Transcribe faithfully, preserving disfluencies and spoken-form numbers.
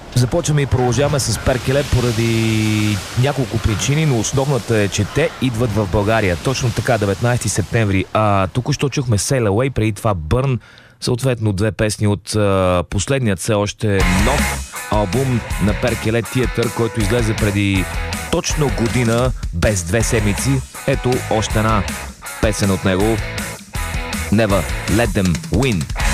Започваме и продължаваме с Перкеле поради няколко причини, но основната е, че те идват в България. Точно така, деветнайсети септември. А току-що чухме Sail Away, преди това Burn, съответно две песни от а, последният все още нов албум на Перкеле Theatre, който излезе преди точно година, без две седмици. Ето още една песен от него. Never Let Them Win.